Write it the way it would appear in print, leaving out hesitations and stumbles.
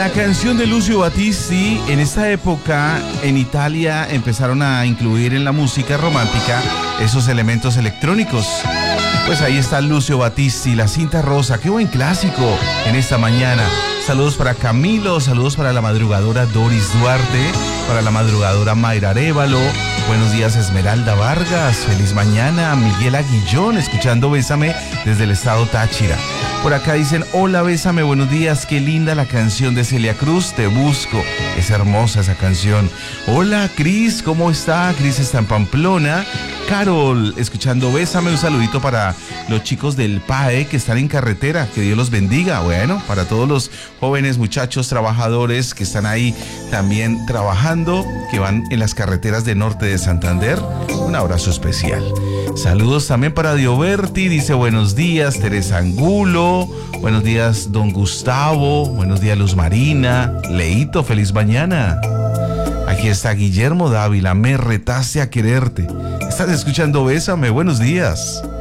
La canción de Lucio Battisti. En esta época en Italia empezaron a incluir en la música romántica esos elementos electrónicos. Pues ahí está Lucio Battisti, La cinta rosa. Qué buen clásico en esta mañana. Saludos para Camilo, saludos para la madrugadora Doris Duarte, para la madrugadora Mayra Arévalo. Buenos días, Esmeralda Vargas. Feliz mañana, Miguel Aguillón, escuchando Bésame desde el estado Táchira. Por acá dicen, hola Bésame, buenos días, qué linda la canción de Celia Cruz, Te busco. Es hermosa esa canción. Hola Cris, ¿cómo está? Cris está en Pamplona. Carol, escuchando Bésame, un saludito para los chicos del PAE que están en carretera, que Dios los bendiga. Bueno, para todos los jóvenes muchachos trabajadores que están ahí también trabajando, que van en las carreteras de norte de Santander, un abrazo especial. Saludos también para Dioberti, dice buenos días Teresa Angulo, buenos días don Gustavo, buenos días Luz Marina, Leito, feliz mañana. Aquí está Guillermo Dávila, me retaste a quererte. Estás escuchando Bésame, buenos días.